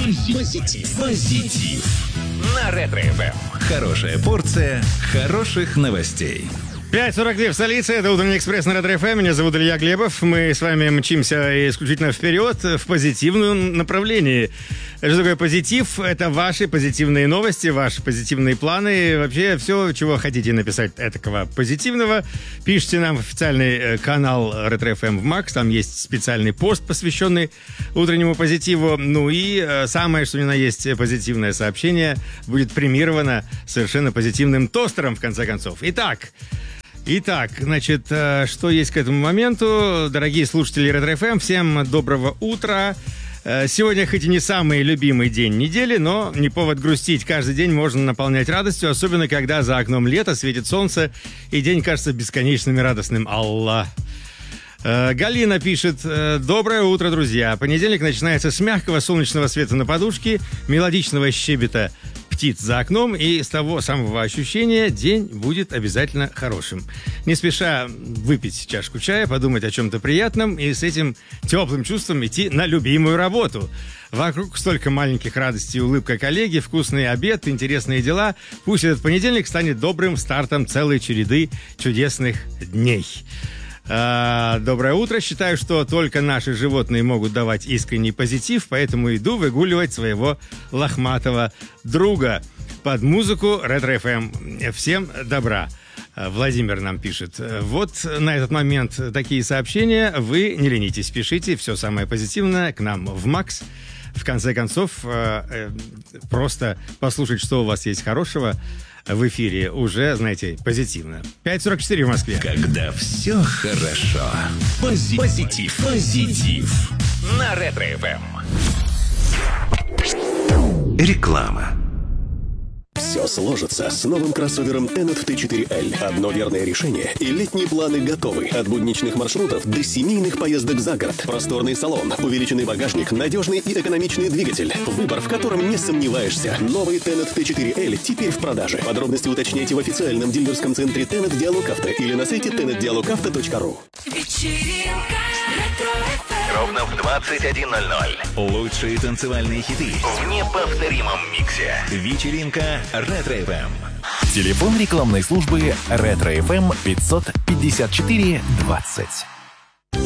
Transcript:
Позитив. На Ретро-ФМ. Хорошая порция хороших новостей. 5:42 в столице. Это «Утренний экспресс» на Ретро-ФМ. Меня зовут Илья Глебов. Мы с вами мчимся исключительно вперед в позитивном направлении. Что такое позитив? Это ваши позитивные новости, ваши позитивные планы. Вообще все, чего хотите написать этакого позитивного, пишите нам в официальный канал Ретро-ФМ в Макс. Там есть специальный пост, посвященный утреннему позитиву. Ну и самое, что ни на есть позитивное сообщение, будет премировано совершенно позитивным тостером, в конце концов. Итак, значит, что есть к этому моменту? Дорогие слушатели Ретро-ФМ, всем доброго утра. Сегодня хоть и не самый любимый день недели, но не повод грустить. Каждый день можно наполнять радостью, особенно когда за окном лето, светит солнце, и день кажется бесконечным и радостным. Аллах. Галина пишет: «Доброе утро, друзья. Понедельник начинается с мягкого солнечного света на подушке, мелодичного щебета птиц за окном, и с того самого ощущения день будет обязательно хорошим. Не спеша выпить чашку чая, подумать о чем-то приятном и с этим теплым чувством идти на любимую работу. Вокруг столько маленьких радостей, улыбка коллеги, вкусный обед, интересные дела. Пусть этот понедельник станет добрым стартом целой череды чудесных дней». Доброе утро. Считаю, что только наши животные могут давать искренний позитив, поэтому иду выгуливать своего лохматого друга под музыку Ретро-ФМ. Всем добра. Владимир нам пишет: вот на этот момент такие сообщения. Вы не ленитесь, пишите все самое позитивное к нам в Макс. В конце концов, просто послушать, что у вас есть хорошего в эфире, уже, знаете, позитивно. 5:44 в Москве. Когда все хорошо. Позитив. На Ретро-ФМ. Реклама. Все сложится с новым кроссовером Tenet T4L. Одно верное решение, и летние планы готовы. От будничных маршрутов до семейных поездок за город. Просторный салон, увеличенный багажник, надежный и экономичный двигатель. Выбор, в котором не сомневаешься. Новый Tenet T4L теперь в продаже. Подробности уточняйте в официальном дилерском центре Tenet Диалог Авто или на сайте tenetdialogauto.ru. Ровно в 21:00. Лучшие танцевальные хиты в неповторимом миксе. Вечеринка Ретро-ФМ. Телефон рекламной службы Ретро-ФМ 554 20.